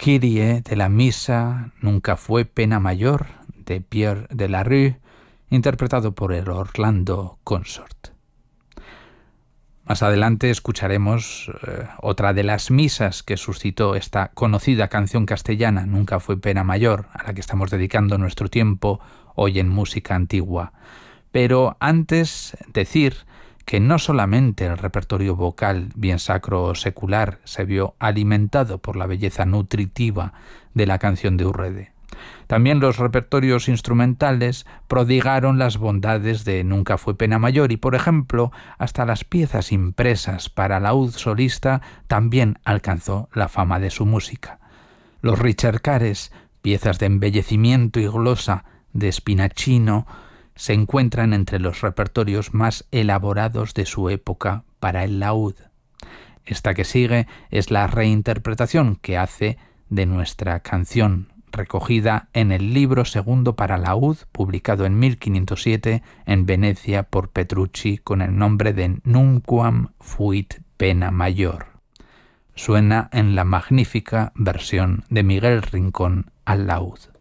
Kyrie de la misa Nunca fue pena mayor de Pierre de la Rue, interpretado por el Orlando Consort. Más adelante escucharemos otra de las misas que suscitó esta conocida canción castellana, Nunca fue pena mayor, a la que estamos dedicando nuestro tiempo hoy en Música Antigua. Pero antes decir que no solamente el repertorio vocal, bien sacro o secular, se vio alimentado por la belleza nutritiva de la canción de Urrede. También los repertorios instrumentales prodigaron las bondades de Nunca fue pena mayor y, por ejemplo, hasta las piezas impresas para laúd solista también alcanzó la fama de su música. Los ricercares, piezas de embellecimiento y glosa de Spinacino, se encuentran entre los repertorios más elaborados de su época para el laúd. Esta que sigue es la reinterpretación que hace de nuestra canción, recogida en el libro segundo para laúd, publicado en 1507 en Venecia por Petrucci con el nombre de Nunquam fuit pena mayor. Suena en la magnífica versión de Miguel Rincón al laúd.